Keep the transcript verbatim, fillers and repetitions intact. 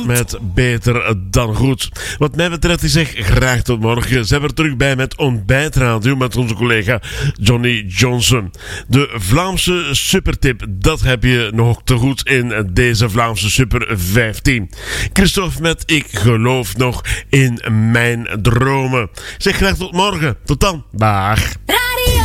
Met beter dan goed. Wat mij betreft, ik zeg graag tot morgen. Zijn we er terug bij met Ontbijtradio met onze collega Johnny Johnson. De Vlaamse supertip, dat heb je nog te goed in deze Vlaamse Super vijftien. Christophe met Ik geloof nog in mijn dromen. Ik zeg graag tot morgen. Tot dan. Dag.